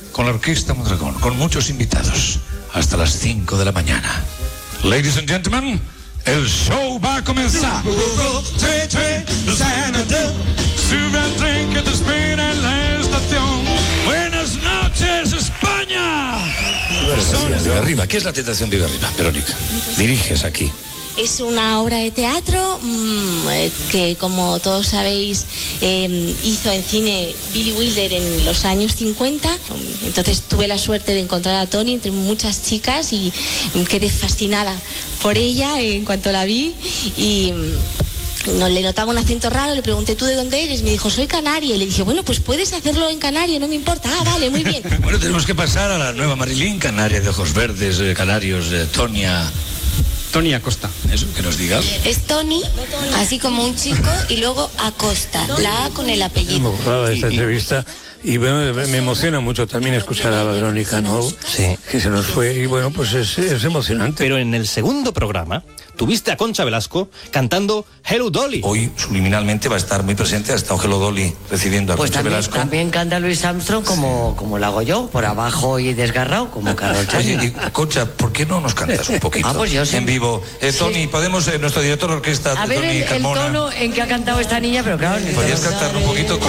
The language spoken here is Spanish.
con la Orquesta Mondragón, con muchos invitados, hasta las 5 de la mañana. Ladies and gentlemen, el show va a comenzar. Sube al tren que te espera en la estación. Buenas noches, España. Vive Arriba. ¿Qué es La Tentación Vive Arriba, Verónica? Diriges aquí. Es una obra de teatro que, como todos sabéis, hizo en cine Billy Wilder en los años 50. Entonces tuve la suerte de encontrar a Toni entre muchas chicas y quedé fascinada por ella en cuanto la vi. Y no le notaba un acento raro, le pregunté, ¿tú de dónde eres? Me dijo, soy canaria. Y le dije, bueno, pues puedes hacerlo en canario, no me importa. Ah, vale, muy bien. Bueno, tenemos que pasar a la nueva Marilyn, canaria de ojos verdes, canarios, Toni Acosta. Eso, que nos digas. Es Toni, así como un chico, y luego Acosta, la A con el apellido. Me gustaba esta entrevista y me emociona mucho también escuchar a Verónica, ¿no? Sí. Que se nos fue y bueno, pues es emocionante. Pero en el segundo programa tuviste a Concha Velasco cantando Hello Dolly. Hoy subliminalmente va a estar muy presente, ha estado Hello Dolly recibiendo a Pues Concha Velasco. también canta Louis Armstrong como lo hago yo, por abajo y desgarrado, como Carol Channing. Oye, Concha, ¿por qué no nos cantas un poquito? Pues yo sí. En vivo. Toni, podemos, nuestro director de orquesta, A ver Toni el Carmona. tono en que ha cantado esta niña, pero claro... ¿Podrías cantarlo un poquito?